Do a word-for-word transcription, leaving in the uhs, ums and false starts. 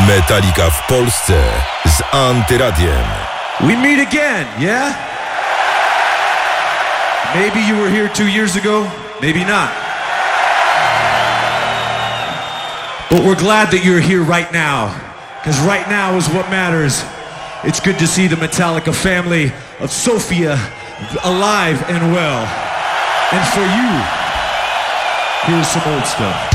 Metallica w Polsce z Antyradiem. We meet again, yeah? Maybe you were here two years ago, maybe not. But we're glad that you're here right now, because right now is what matters. It's good to see the Metallica family of Sofia alive and well. And for you, here's some old stuff.